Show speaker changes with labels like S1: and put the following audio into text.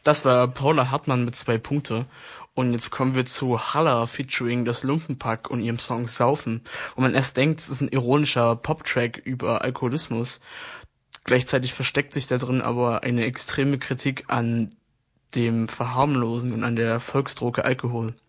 S1: Das war Paula Hartmann mit 2 Punkte. Und jetzt kommen wir zu Halla featuring das Lumpenpack und ihrem Song Saufen. Und man erst denkt, es ist ein ironischer Pop-Track über Alkoholismus. Gleichzeitig versteckt sich da drin aber eine extreme Kritik an dem Verharmlosen und an der Volksdroge Alkohol.